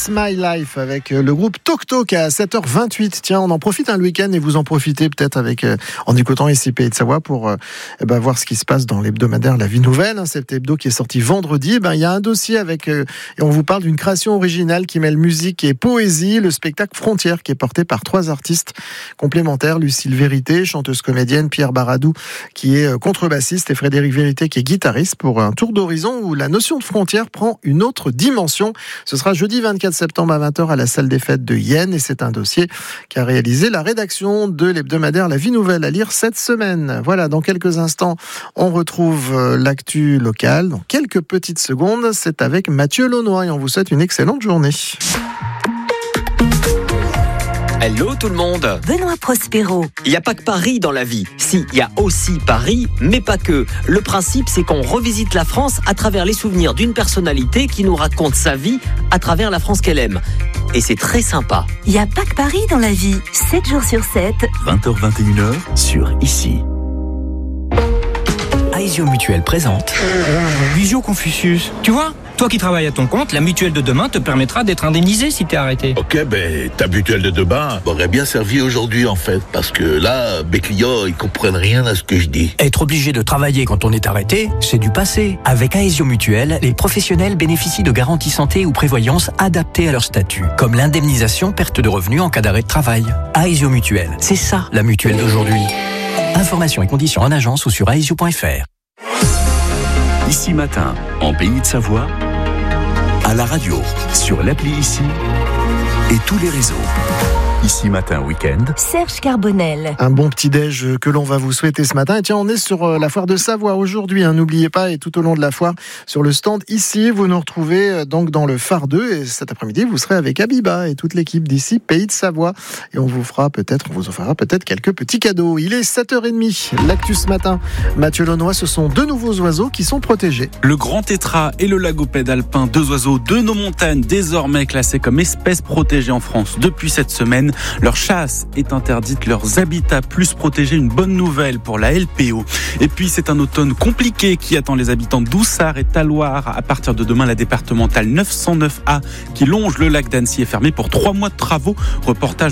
My Life avec le groupe Tok Tok à 7h28. Tiens, on en profite le week-end et vous en profitez peut-être avec en écoutant ici Pays de Savoie pour voir ce qui se passe dans l'hebdomadaire La Vie Nouvelle. Cet hebdo qui est sorti vendredi. Il y a un dossier avec et on vous parle d'une création originale qui mêle musique et poésie. Le spectacle Frontières qui est porté par 3 artistes complémentaires. Lucille Vérité, chanteuse comédienne, Pierre Baradou qui est contrebassiste et Frédéric Vérité qui est guitariste pour un tour d'horizon où la notion de frontière prend une autre dimension. Ce sera jeudi 24 septembre à 20h à la salle des fêtes de Yenne et c'est un dossier qu'a réalisé la rédaction de l'hebdomadaire La Vie Nouvelle à lire cette semaine. Voilà, dans quelques instants, on retrouve l'actu locale. Dans quelques petites secondes, c'est avec Mathieu Launois et on vous souhaite une excellente journée. Hello tout le monde. Benoît Prospero. Il n'y a pas que Paris dans la vie. Si, il y a aussi Paris, mais pas que. Le principe, c'est qu'on revisite la France à travers les souvenirs d'une personnalité qui nous raconte sa vie à travers la France qu'elle aime. Et c'est très sympa. Il n'y a pas que Paris dans la vie. 7 jours sur 7. 20h-21h sur Ici. Aesio Mutuelle présente Visio Confucius. Tu vois, toi qui travailles à ton compte, la mutuelle de demain te permettra d'être indemnisé si t'es arrêté. Ok, ta mutuelle de demain m'aurait bien servi aujourd'hui en fait, parce que là, mes clients, ils comprennent rien à ce que je dis. Être obligé de travailler quand on est arrêté, c'est du passé. Avec Aesio Mutuelle, les professionnels bénéficient de garanties santé ou prévoyance adaptées à leur statut, comme l'indemnisation perte de revenus en cas d'arrêt de travail. Aesio Mutuelle, c'est ça la mutuelle d'aujourd'hui. Informations et conditions en agence ou sur aesio.fr. Ici Matin, en Pays de Savoie, à la radio, sur l'appli Ici et tous les réseaux. Ici Matin Week-end. Serge Carbonel. Un bon petit-déj que l'on va vous souhaiter ce matin. Et tiens, on est sur la foire de Savoie aujourd'hui. N'oubliez pas, et tout au long de la foire, sur le stand ici, vous nous retrouvez donc dans le phare 2. Et cet après-midi, vous serez avec Abiba et toute l'équipe d'ici, Pays de Savoie. Et on vous offrira peut-être quelques petits cadeaux. Il est 7h30. L'actu ce matin. Mathieu Launois, ce sont 2 nouveaux oiseaux qui sont protégés. Le grand tétras et le lagopède alpin, 2 oiseaux de nos montagnes, désormais classés comme espèces protégées en France depuis cette semaine. Leur chasse est interdite, leurs habitats plus protégés, une bonne nouvelle pour la LPO. Et puis c'est un automne compliqué qui attend les habitants d'Oussard et Talloires. À partir de demain, la départementale 909A qui longe le lac d'Annecy est fermée pour 3 mois de travaux. Reportage